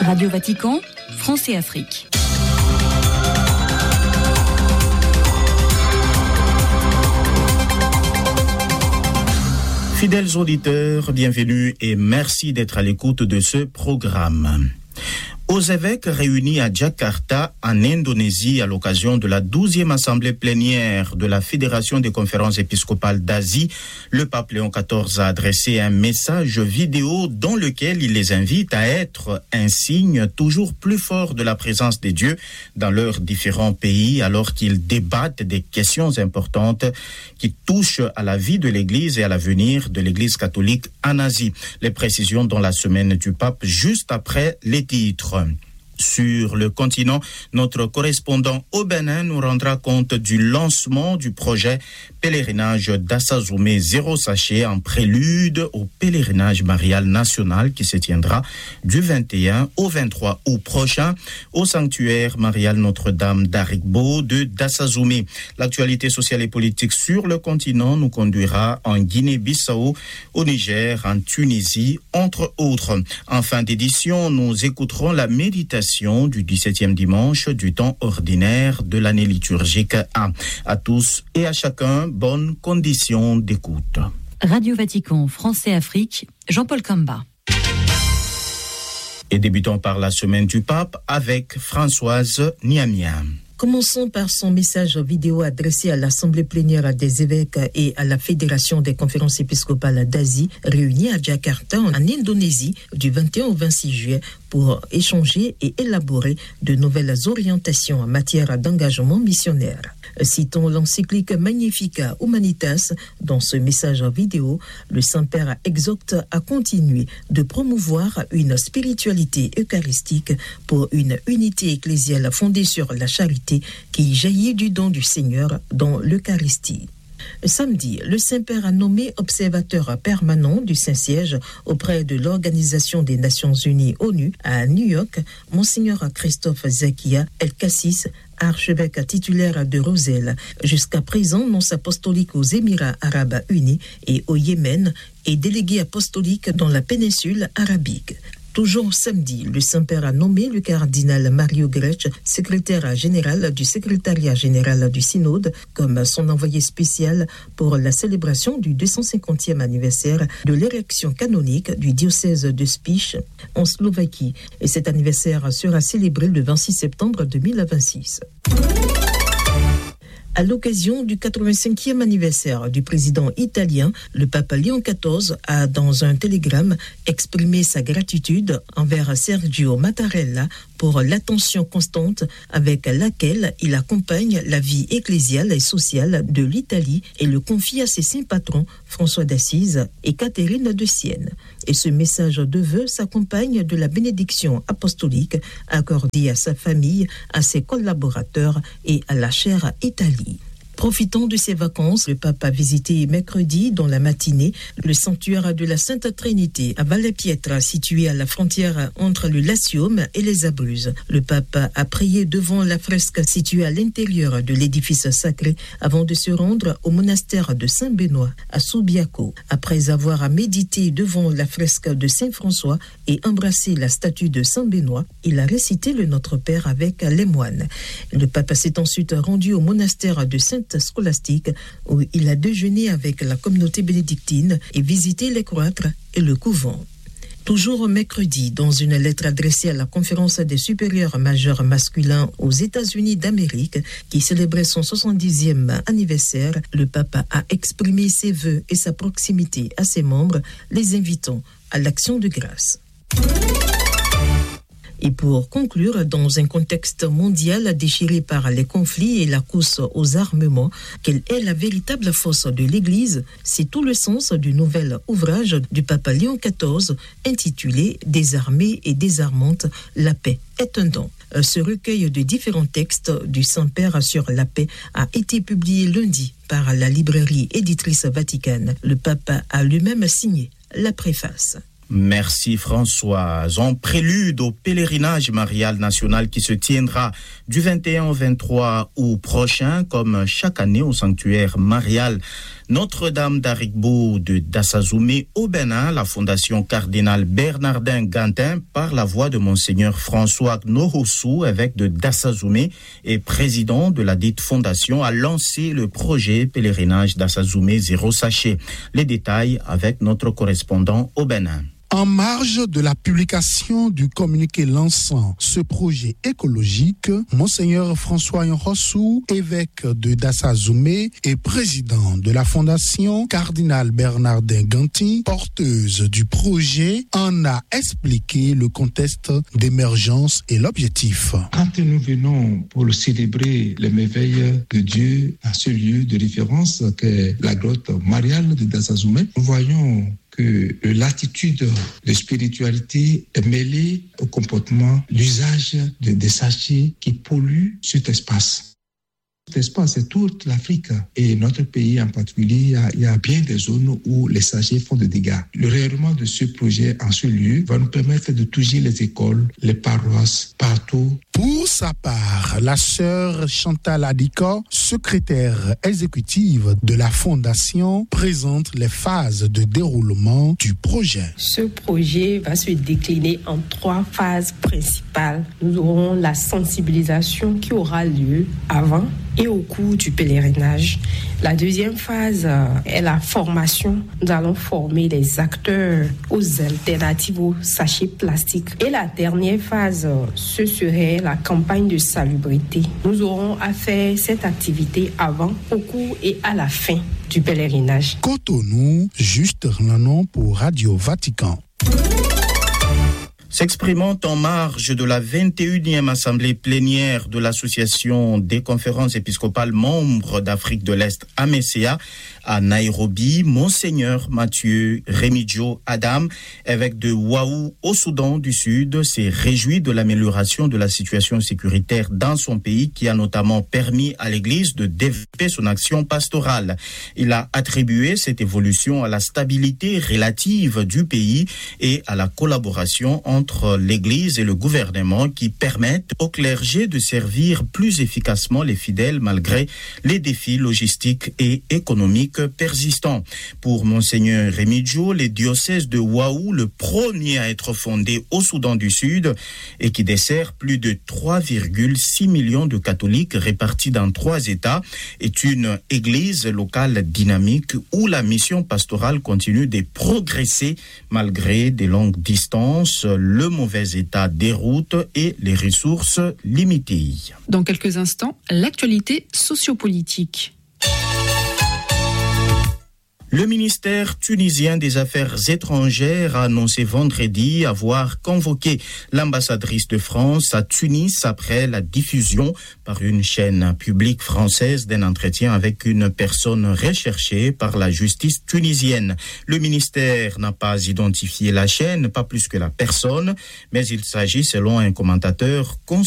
Radio Vatican, France et Afrique. Fidèles auditeurs, bienvenue et merci d'être à l'écoute de ce programme. Aux évêques réunis à Jakarta, en Indonésie, à l'occasion de la 12e assemblée plénière de la Fédération des conférences épiscopales d'Asie, le pape Léon XIV a adressé un message vidéo dans lequel il les invite à être un signe toujours plus fort de la présence de Dieu dans leurs différents pays, alors qu'ils débattent des questions importantes qui touchent à la vie de l'Église et à l'avenir de l'Église catholique en Asie. Les précisions dans la semaine du pape, juste après les titres. Sur le continent, notre correspondant au Bénin nous rendra compte du lancement du projet pèlerinage d'Assazoumé Zéro Sachet en prélude au pèlerinage marial national qui se tiendra du 21 au 23 août prochain au sanctuaire marial Notre-Dame d'Arigbo de Dassazoumé. L'actualité sociale et politique sur le continent nous conduira en Guinée-Bissau, au Niger, en Tunisie, entre autres. En fin d'édition, nous écouterons la méditation du 17e dimanche du temps ordinaire de l'année liturgique A. À tous et à chacun, bonnes conditions d'écoute. Radio Vatican, France et Afrique, Jean-Paul Kamba. Et débutons par la semaine du pape avec Françoise Niamia. Commençons par son message vidéo adressé à l'Assemblée plénière des évêques et à la Fédération des conférences épiscopales d'Asie, réunie à Jakarta, en Indonésie, du 21 au 26 juillet, pour échanger et élaborer de nouvelles orientations en matière d'engagement missionnaire. Citons l'encyclique Magnificat Humanitas. Dans ce message vidéo, le Saint-Père exhorte à continuer de promouvoir une spiritualité eucharistique pour une unité ecclésiale fondée sur la charité qui jaillit du don du Seigneur dans l'Eucharistie. Samedi, le Saint-Père a nommé observateur permanent du Saint-Siège auprès de l'Organisation des Nations Unies ONU à New York, Monseigneur Christophe Zakia El-Kassis, archevêque titulaire de Roselle, jusqu'à présent nonce apostolique aux Émirats arabes unis et au Yémen et délégué apostolique dans la péninsule arabique. Toujours samedi, le Saint-Père a nommé le cardinal Mario Grech, secrétaire général du secrétariat général du Synode, comme son envoyé spécial pour la célébration du 250e anniversaire de l'érection canonique du diocèse de Spiš en Slovaquie. Et cet anniversaire sera célébré le 26 septembre 2026. À l'occasion du 85e anniversaire du président italien, le pape Léon XIV a, dans un télégramme, exprimé sa gratitude envers Sergio Mattarella pour l'attention constante avec laquelle il accompagne la vie ecclésiale et sociale de l'Italie et le confie à ses saints patrons François d'Assise et Catherine de Sienne. Et ce message de vœux s'accompagne de la bénédiction apostolique accordée à sa famille, à ses collaborateurs et à la chère Italie. Profitant de ses vacances, le pape a visité mercredi, dans la matinée, le sanctuaire de la Sainte Trinité à Valle Pietra, situé à la frontière entre le Latium et les Abruzzes. Le pape a prié devant la fresque située à l'intérieur de l'édifice sacré avant de se rendre au monastère de Saint-Benoît à Subiaco. Après avoir médité devant la fresque de Saint-François et embrassé la statue de Saint-Benoît, il a récité le Notre Père avec les moines. Le pape s'est ensuite rendu au monastère de Sainte-Scolastique où il a déjeuné avec la communauté bénédictine et visité les cloîtres et le couvent. Toujours mercredi, dans une lettre adressée à la conférence des supérieurs majeurs masculins aux États-Unis d'Amérique, qui célébrait son 70e anniversaire, le pape a exprimé ses vœux et sa proximité à ses membres, les invitant à l'action de grâce. Et pour conclure, dans un contexte mondial déchiré par les conflits et la course aux armements, quelle est la véritable force de l'Église? C'est tout le sens du nouvel ouvrage du pape Léon XIV intitulé « Désarmés et désarmantes, la paix est un don ». Ce recueil de différents textes du Saint-Père sur la paix a été publié lundi par la librairie éditrice Vaticane. Le pape a lui-même signé la préface. Merci Françoise. En prélude au pèlerinage marial national qui se tiendra du 21 au 23 août prochain, comme chaque année au sanctuaire marial Notre-Dame d'Arigbo de Dassazoumé au Bénin, la Fondation Cardinal Bernardin Gantin, par la voix de Monseigneur François Nohossou, évêque de Dassazoumé et président de la dite fondation, a lancé le projet pèlerinage Dassazoumé Zéro Sachet. Les détails avec notre correspondant au Bénin. En marge de la publication du communiqué lançant ce projet écologique, Monseigneur François Nohossou, évêque de Dassazoumé et président de la Fondation Cardinal Bernardin Gantin, porteuse du projet, en a expliqué le contexte d'émergence et l'objectif. Quand nous venons pour célébrer les merveilles de Dieu à ce lieu de référence qu'est la grotte mariale de Dassazoumé, nous voyons que l'attitude de spiritualité est mêlée au comportement, l'usage des sachets qui polluent cet espace. Cet espace, c'est toute l'Afrique et notre pays en particulier. Il y a bien des zones où les sachets font des dégâts. Le rayonnement de ce projet en ce lieu va nous permettre de toucher les écoles, les paroisses, partout. Pour sa part, la sœur Chantal Adika, secrétaire exécutive de la Fondation, présente les phases de déroulement du projet. Ce projet va se décliner en 3 phases principales. Nous aurons la sensibilisation qui aura lieu avant et au cours du pèlerinage. La deuxième phase est la formation. Nous allons former les acteurs aux alternatives aux sachets plastiques. Et la dernière phase, ce serait la campagne de salubrité. Nous aurons à faire cette activité avant, au cours et à la fin du pèlerinage. Cotonou, Juste Ranon pour Radio Vatican. S'exprimant en marge de la 21e assemblée plénière de l'Association des conférences épiscopales membres d'Afrique de l'Est, AMECEA, à Nairobi, Monseigneur Mathieu Remigio Adam, évêque de Waou au Soudan du Sud, s'est réjoui de l'amélioration de la situation sécuritaire dans son pays qui a notamment permis à l'Église de développer son action pastorale. Il a attribué cette évolution à la stabilité relative du pays et à la collaboration entre l'Église et le gouvernement qui permettent au clergé de servir plus efficacement les fidèles malgré les défis logistiques et économiques persistants. Pour Monseigneur Remigio, les diocèses de Waou, le premier à être fondé au Soudan du Sud et qui dessert plus de 3,6 millions de catholiques répartis dans 3 États, est une église locale dynamique où la mission pastorale continue de progresser malgré des longues distances, le mauvais état des routes et les ressources limitées. Dans quelques instants, l'actualité sociopolitique. Le ministère tunisien des Affaires étrangères a annoncé vendredi avoir convoqué l'ambassadrice de France à Tunis après la diffusion par une chaîne publique française d'un entretien avec une personne recherchée par la justice tunisienne. Le ministère n'a pas identifié la chaîne, pas plus que la personne, mais il s'agit, selon un commentateur,